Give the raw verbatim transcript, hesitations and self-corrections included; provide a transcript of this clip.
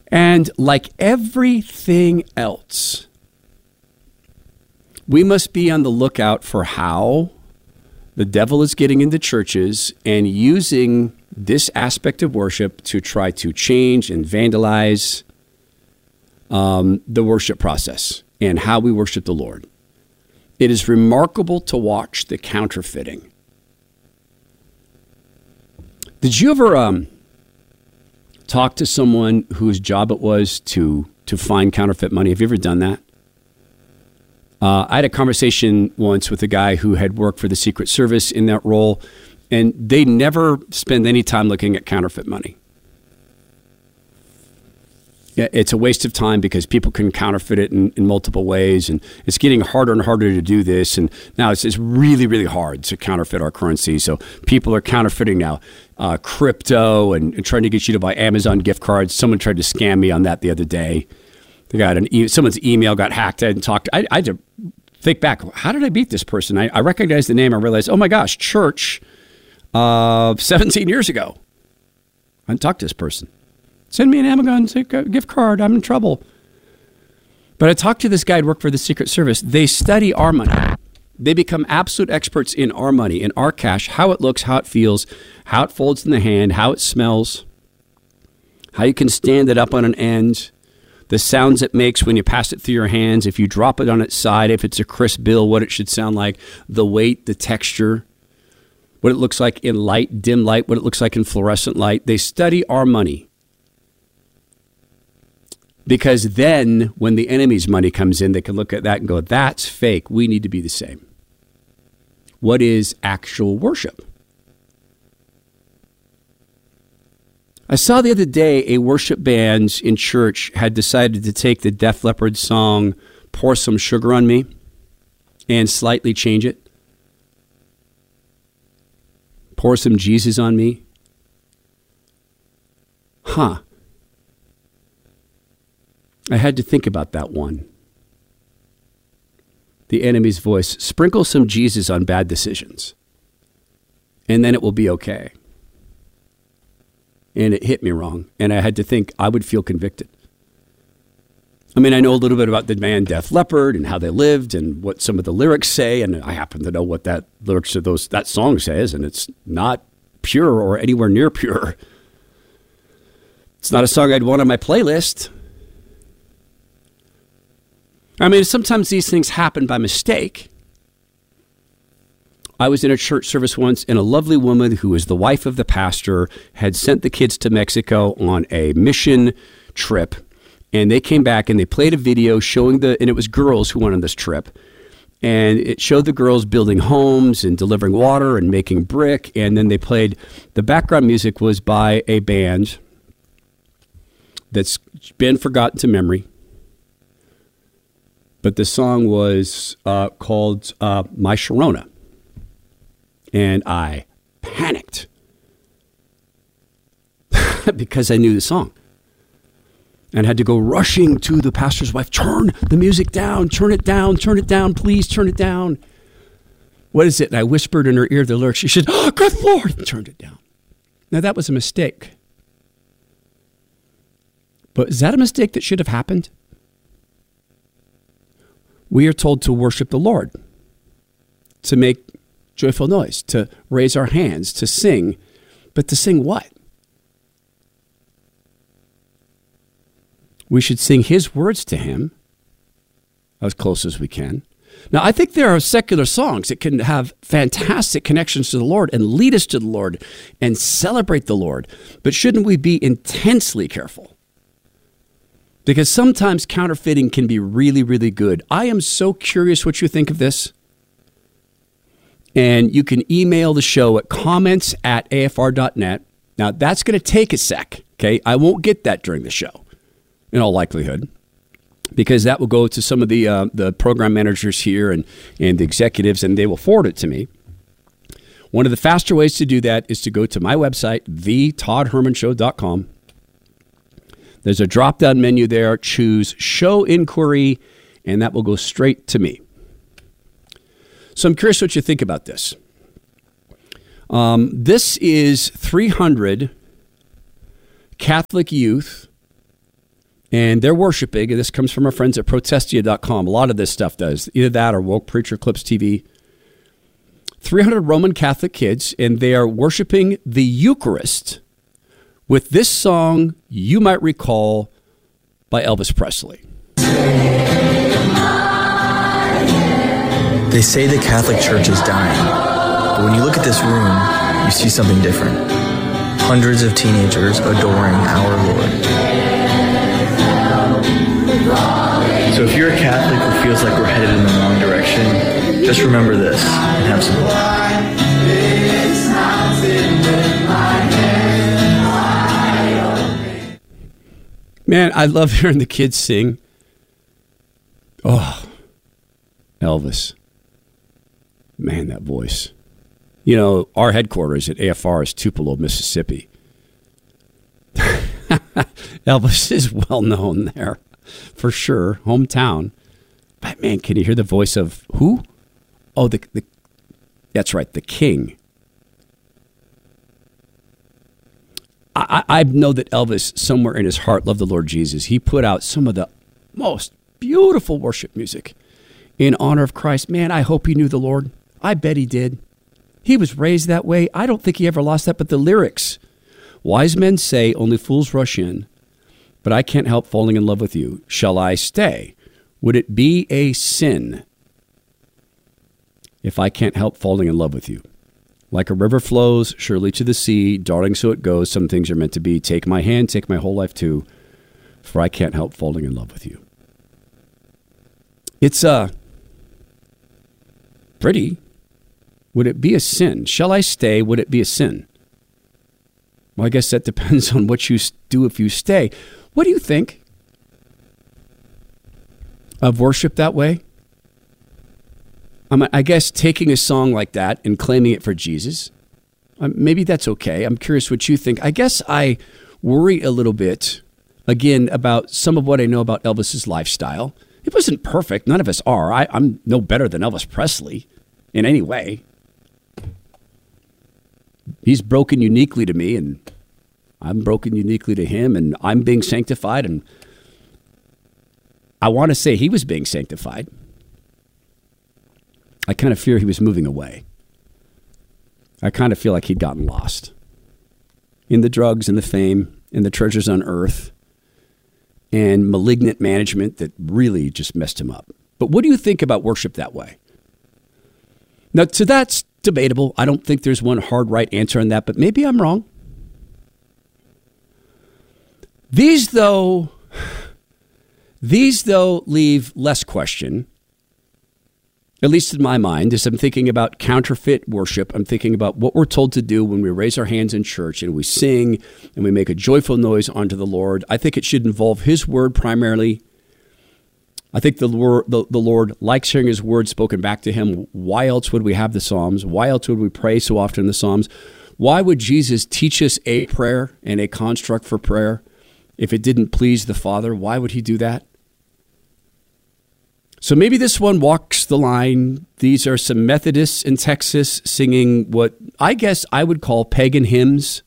And like everything else, we must be on the lookout for how the devil is getting into churches and using this aspect of worship to try to change and vandalize um, the worship process and how we worship the Lord. It is remarkable to watch the counterfeiting. Did you ever um, talk to someone whose job it was to to find counterfeit money? Have you ever done that? Uh, I had a conversation once with a guy who had worked for the Secret Service in that role, and they never spend any time looking at counterfeit money. Yeah, it's a waste of time because people can counterfeit it in, in multiple ways, and it's getting harder and harder to do this. And now it's, it's really, really hard to counterfeit our currency. So people are counterfeiting now uh, crypto and, and trying to get you to buy Amazon gift cards. Someone tried to scam me on that the other day. They got an e- someone's email got hacked. I hadn't talked. I, I had to think back. How did I beat this person? I, I recognized the name. I realized, oh my gosh, church, uh, seventeen years ago. I didn't talk to this person. Send me an Amazon gift card. I'm in trouble. But I talked to this guy who worked for the Secret Service. They study our money. They become absolute experts in our money, in our cash, how it looks, how it feels, how it folds in the hand, how it smells, how you can stand it up on an end, the sounds it makes when you pass it through your hands, if you drop it on its side, if it's a crisp bill, what it should sound like, the weight, the texture, what it looks like in light, dim light, what it looks like in fluorescent light. They study our money. Because then when the enemy's money comes in, they can look at that and go, that's fake. We need to be the same. What is actual worship? I saw the other day a worship band in church had decided to take the Def Leppard song, Pour Some Sugar on Me, and slightly change it. Pour some Jesus on me. Huh. I had to think about that one. The enemy's voice. Sprinkle some Jesus on bad decisions, and then it will be okay. And it hit me wrong, and I had to think I would feel convicted. I mean, I know a little bit about the band Def Leppard and how they lived and what some of the lyrics say, and I happen to know what that lyrics of those that song says, and it's not pure or anywhere near pure. It's not a song I'd want on my playlist. I mean, sometimes these things happen by mistake. I was in a church service once, and a lovely woman who was the wife of the pastor had sent the kids to Mexico on a mission trip, and they came back and they played a video showing the, and it was girls who went on this trip, and it showed the girls building homes and delivering water and making brick, and then they played, the background music was by a band that's been forgotten to memory. But the song was uh, called uh, My Sharona. And I panicked because I knew the song. And had to go rushing to the pastor's wife, turn the music down, turn it down, turn it down, please turn it down. What is it? And I whispered in her ear the lyrics. She said, oh, good Lord, and turned it down. Now that was a mistake. But is that a mistake that should have happened? We are told to worship the Lord, to make joyful noise, to raise our hands, to sing. But to sing what? We should sing his words to him as close as we can. Now, I think there are secular songs that can have fantastic connections to the Lord and lead us to the Lord and celebrate the Lord. But shouldn't we be intensely careful? Because sometimes counterfeiting can be really, really good. I am so curious what you think of this. And you can email the show at comments at A F R dot net. Now, that's going to take a sec, okay? I won't get that during the show, in all likelihood, because that will go to some of the uh, the program managers here and, and the executives, and they will forward it to me. One of the faster ways to do that is to go to my website, the todd herman show dot com. There's a drop-down menu there. Choose Show Inquiry, and that will go straight to me. So I'm curious what you think about this. Um, this is three hundred Catholic youth And they're worshiping, and this comes from our friends at protestia dot com. A lot of this stuff does. Either that or Woke Preacher Clips T V. three hundred Roman Catholic kids, and they are worshiping the Eucharist with this song you might recall by Elvis Presley. They say the Catholic Church is dying, but when you look at this room, you see something different. Hundreds of teenagers adoring our Lord. So if you're a Catholic who feels like we're headed in the wrong direction, just remember this and have some hope. Man, I love hearing the kids sing. Oh, Elvis. Man, that voice. You know, our headquarters at A F R is Tupelo, Mississippi. Elvis is well known there, for sure. Hometown. But man, can you hear the voice of who? Oh, the, the that's right, the King. I, I know that Elvis, somewhere in his heart, loved the Lord Jesus. He put out some of the most beautiful worship music in honor of Christ. Man, I hope he knew the Lord. I bet he did. He was raised that way. I don't think he ever lost that. But the lyrics, wise men say only fools rush in, but I can't help falling in love with you. Shall I stay? Would it be a sin if I can't help falling in love with you? Like a river flows surely to the sea, darling, so it goes. Some things are meant to be. Take my hand, take my whole life too, for I can't help falling in love with you. It's uh, pretty. Would it be a sin? Shall I stay? Would it be a sin? Well, I guess that depends on what you do if you stay. What do you think of worship that way? I guess taking a song like that and claiming it for Jesus, um, maybe that's okay. I'm curious what you think. I guess I worry a little bit, again, about some of what I know about Elvis's lifestyle. It wasn't perfect. None of us are. I, I'm no better than Elvis Presley in any way. He's broken uniquely to me, and I'm broken uniquely to him, and I'm being sanctified, and I want to say he was being sanctified. I kind of fear he was moving away. I kind of feel like he'd gotten lost in the drugs and the fame and the treasures on earth and malignant management that really just messed him up. But what do you think about worship that way? Now, so that's debatable. I don't think there's one hard right answer on that, but maybe I'm wrong. These, though, these, though, leave less question. At least in my mind, as I'm thinking about counterfeit worship, I'm thinking about what we're told to do when we raise our hands in church and we sing and we make a joyful noise unto the Lord. I think it should involve his word primarily. I think the Lord, the, the Lord likes hearing his word spoken back to him. Why else would we have the Psalms? Why else would we pray so often in the Psalms? Why would Jesus teach us a prayer and a construct for prayer if it didn't please the Father? Why would he do that? So maybe this one walks the line. These are some Methodists in Texas singing what I guess I would call pagan hymns.